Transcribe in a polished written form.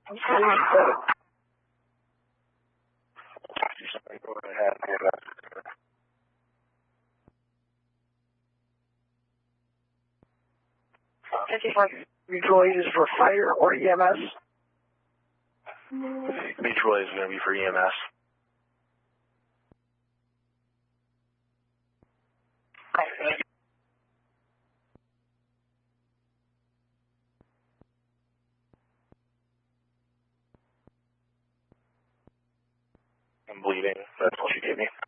Go ahead. 54 mutual aid is for fire or EMS? Mutual aid is going to be for EMS. I'm bleeding. That's what she gave me.